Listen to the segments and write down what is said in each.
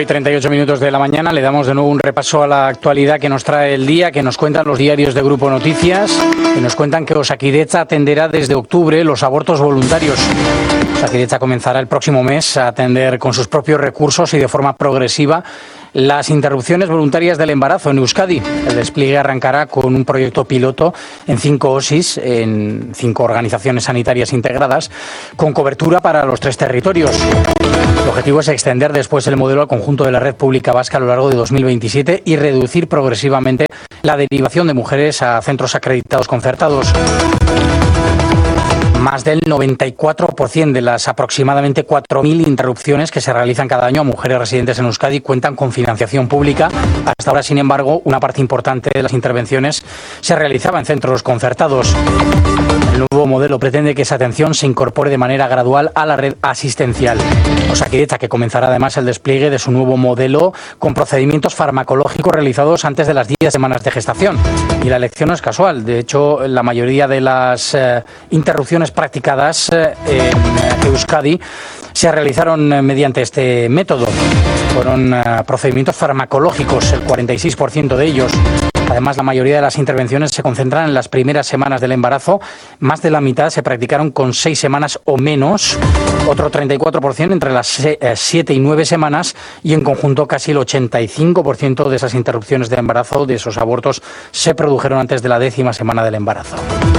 9:38 de la mañana. Le damos de nuevo un repaso a la actualidad que nos trae el día, que nos cuentan los diarios de Grupo Noticias, que nos cuentan que Osakidetza atenderá desde octubre los abortos voluntarios. Osakidetza comenzará el próximo mes a atender con sus propios recursos y de forma progresiva las interrupciones voluntarias del embarazo en Euskadi. El despliegue arrancará con un proyecto piloto en 5 OSIs, en 5 organizaciones sanitarias integradas, con cobertura para los 3 territorios. El objetivo es extender después el modelo al conjunto de la red pública vasca a lo largo de 2027 y reducir progresivamente la derivación de mujeres a centros acreditados concertados. Más del 94% de las aproximadamente 4.000 interrupciones que se realizan cada año a mujeres residentes en Euskadi cuentan con financiación pública. Hasta ahora, sin embargo, una parte importante de las intervenciones se realizaba en centros concertados. El nuevo modelo pretende que esa atención se incorpore de manera gradual a la red asistencial. Osakidetza, que comenzará además el despliegue de su nuevo modelo con procedimientos farmacológicos realizados antes de las 10 semanas de gestación. Y la elección no es casual. De hecho, la mayoría de las interrupciones practicadas en Euskadi se realizaron mediante este método. Fueron procedimientos farmacológicos, el 46% de ellos. Además, la mayoría de las intervenciones se concentran en las primeras semanas del embarazo. Más de la mitad se practicaron con 6 semanas o menos, otro 34% entre las 7 y 9 semanas y en conjunto casi el 85% de esas interrupciones de embarazo, de esos abortos, se produjeron antes de la 10ª semana del embarazo.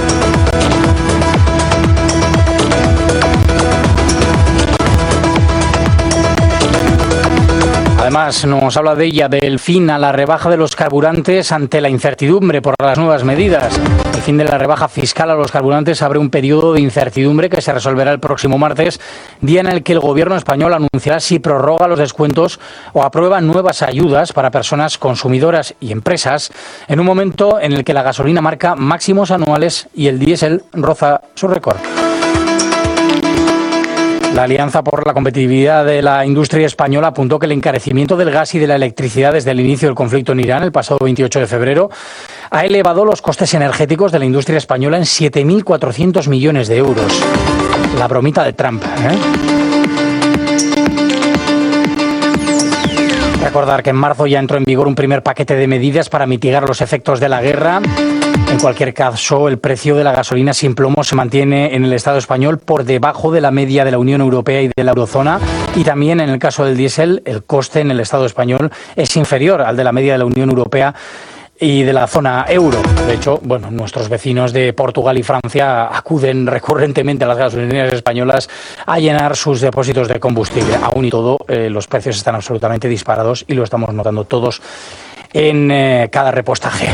Además, nos habla de ella, del fin a la rebaja de los carburantes ante la incertidumbre por las nuevas medidas. El fin de la rebaja fiscal a los carburantes abre un periodo de incertidumbre que se resolverá el próximo martes, día en el que el gobierno español anunciará si prorroga los descuentos o aprueba nuevas ayudas para personas consumidoras y empresas, en un momento en el que la gasolina marca máximos anuales y el diésel roza su récord. La Alianza por la Competitividad de la Industria Española apuntó que el encarecimiento del gas y de la electricidad desde el inicio del conflicto en Irán, el pasado 28 de febrero, ha elevado los costes energéticos de la industria española en 7.400 millones de euros. La bromita de Trump, Recordar que en marzo ya entró en vigor un primer paquete de medidas para mitigar los efectos de la guerra. En cualquier caso, el precio de la gasolina sin plomo se mantiene en el Estado español por debajo de la media de la Unión Europea y de la eurozona. Y también en el caso del diésel, el coste en el Estado español es inferior al de la media de la Unión Europea y de la zona euro. De hecho, nuestros vecinos de Portugal y Francia acuden recurrentemente a las gasolineras españolas a llenar sus depósitos de combustible. Aún y todo, los precios están absolutamente disparados y lo estamos notando todos en cada repostaje.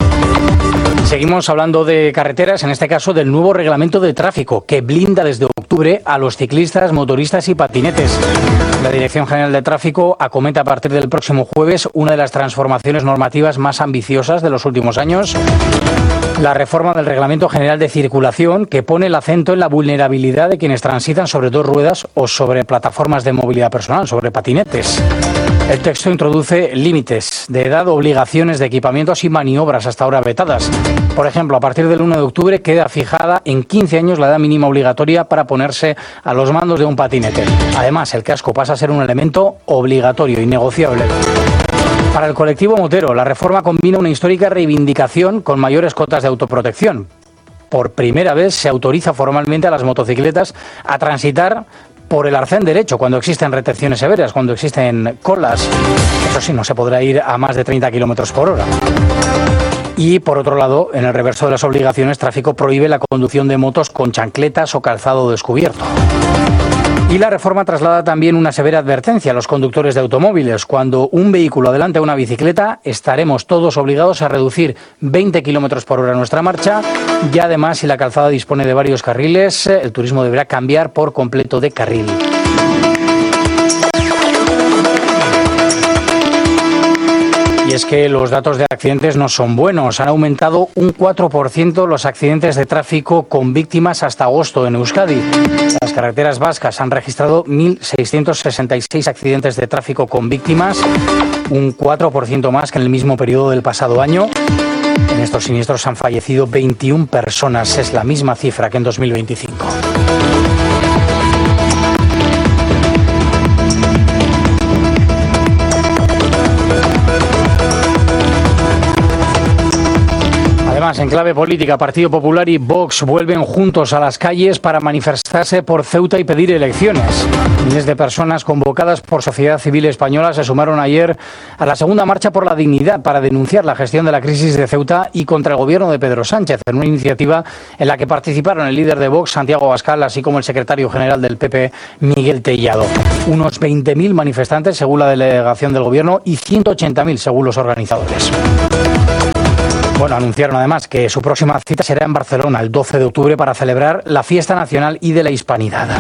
Seguimos hablando de carreteras, en este caso del nuevo reglamento de tráfico que blinda desde octubre a los ciclistas, motoristas y patinetes. La Dirección General de Tráfico acomete a partir del próximo jueves una de las transformaciones normativas más ambiciosas de los últimos años. La reforma del Reglamento General de Circulación, que pone el acento en la vulnerabilidad de quienes transitan sobre 2 ruedas o sobre plataformas de movilidad personal, sobre patinetes. El texto introduce límites de edad, obligaciones de equipamientos y maniobras hasta ahora vetadas. Por ejemplo, a partir del 1 de octubre queda fijada en 15 años la edad mínima obligatoria para ponerse a los mandos de un patinete. Además, el casco pasa a ser un elemento obligatorio y negociable. Para el colectivo motero, la reforma combina una histórica reivindicación con mayores cotas de autoprotección. Por primera vez se autoriza formalmente a las motocicletas a transitar por el arcén derecho cuando existen retenciones severas, cuando existen colas. Eso sí, no se podrá ir a más de 30 kilómetros por hora. Y, por otro lado, en el reverso de las obligaciones, tráfico prohíbe la conducción de motos con chancletas o calzado descubierto. Y la reforma traslada también una severa advertencia a los conductores de automóviles. Cuando un vehículo adelante a una bicicleta, estaremos todos obligados a reducir 20 kilómetros por hora nuestra marcha. Y además, si la calzada dispone de varios carriles, el turismo deberá cambiar por completo de carril. Y es que los datos de accidentes no son buenos. Han aumentado un 4% los accidentes de tráfico con víctimas hasta agosto en Euskadi. Las carreteras vascas han registrado 1.666 accidentes de tráfico con víctimas, un 4% más que en el mismo periodo del pasado año. En estos siniestros han fallecido 21 personas, es la misma cifra que en 2025. más, en clave política, Partido Popular y Vox vuelven juntos a las calles para manifestarse por Ceuta y pedir elecciones. Miles de personas convocadas por Sociedad Civil Española se sumaron ayer a la segunda marcha por la dignidad para denunciar la gestión de la crisis de Ceuta y contra el gobierno de Pedro Sánchez, en una iniciativa en la que participaron el líder de Vox, Santiago Abascal, así como el secretario general del PP, Miguel Tellado. Unos 20.000 manifestantes, según la delegación del gobierno, y 180.000, según los organizadores. Bueno, anunciaron además que su próxima cita será en Barcelona el 12 de octubre para celebrar la Fiesta Nacional y de la Hispanidad.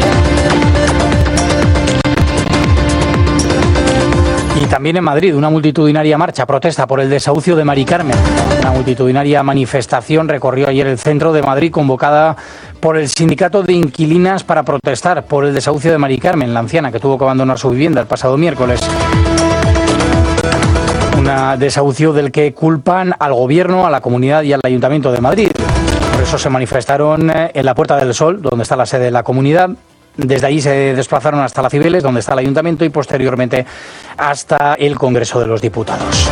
Y también en Madrid, una multitudinaria marcha protesta por el desahucio de Mari Carmen. Una multitudinaria manifestación recorrió ayer el centro de Madrid convocada por el sindicato de inquilinas para protestar por el desahucio de Mari Carmen, la anciana que tuvo que abandonar su vivienda el pasado miércoles. Un desahucio del que culpan al Gobierno, a la Comunidad y al Ayuntamiento de Madrid. Por eso se manifestaron en la Puerta del Sol, donde está la sede de la Comunidad. Desde allí se desplazaron hasta la Cibeles, donde está el Ayuntamiento, y posteriormente hasta el Congreso de los Diputados.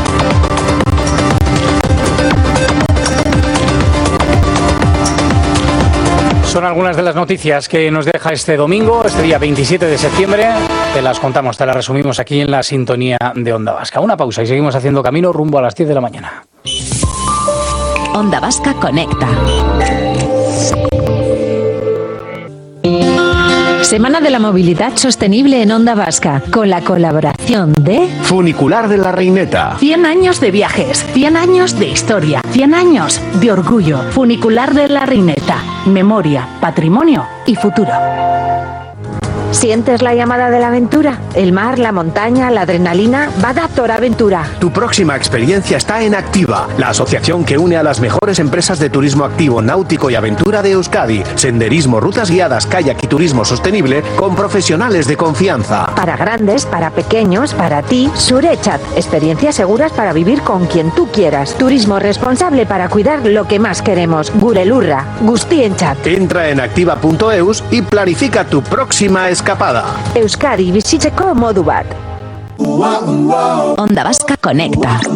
Son algunas de las noticias que nos deja este domingo, este día 27 de septiembre. Te las contamos, te las resumimos aquí en la sintonía de Onda Vasca. Una pausa y seguimos haciendo camino rumbo a las 10 de la mañana. Onda Vasca Conecta. Semana de la Movilidad Sostenible en Onda Vasca, con la colaboración de Funicular de la Reineta. 100 años de viajes, 100 años de historia, 100 años de orgullo. Funicular de la Reineta. Memoria, patrimonio y futuro. ¿Sientes la llamada de la aventura? El mar, la montaña, la adrenalina. Va a Toraventura. Tu próxima experiencia está en Activa, la asociación que une a las mejores empresas de turismo activo, náutico y aventura de Euskadi. Senderismo, rutas guiadas, kayak y turismo sostenible con profesionales de confianza. Para grandes, para pequeños, para ti, Surechat. Experiencias seguras para vivir con quien tú quieras. Turismo responsable para cuidar lo que más queremos. Gurelurra, Guztienchat. Entra en activa.eus y planifica tu próxima escapada. Euskadi bizitzeko modu bat. Onda Vasca Conecta.